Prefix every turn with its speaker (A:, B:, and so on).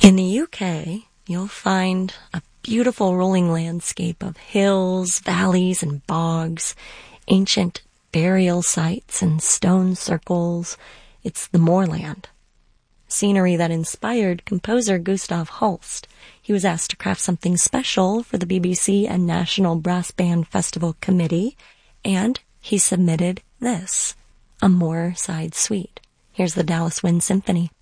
A: In the UK, you'll find a beautiful rolling landscape of hills, valleys, and bogs, ancient burial sites and stone circles. It's the moorland. Scenery that inspired composer Gustav Holst. He was asked to craft something special for the BBC and National Brass Band Festival Committee, and he submitted this, a Moorside Suite. Here's the Dallas Wind Symphony.